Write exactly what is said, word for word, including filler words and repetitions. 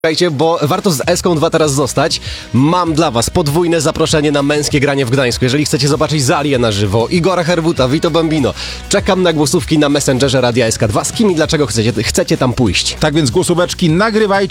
Słuchajcie, bo warto z Eską dwa teraz zostać. Mam dla was podwójne zaproszenie na męskie granie w Gdańsku. Jeżeli chcecie zobaczyć Zalię na żywo, Igora Herbuta, Vito Bambino, czekam na głosówki na Messengerze Radia S K dwa. Z kim i dlaczego chcecie, chcecie tam pójść? Tak więc głosóweczki nagrywajcie.